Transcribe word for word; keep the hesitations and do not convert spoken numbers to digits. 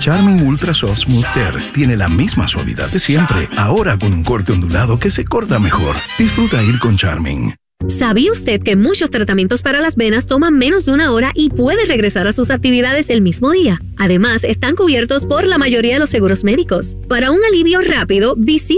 Charming Ultra Soft Smooth Tear tiene la misma suavidad de siempre, ahora con un corte ondulado que se corta mejor. Disfruta ir con Charming. ¿Sabía usted que muchos tratamientos para las venas toman menos de una hora y puede regresar a sus actividades el mismo día? Además, están cubiertos por la mayoría de los seguros médicos. Para un alivio rápido, visite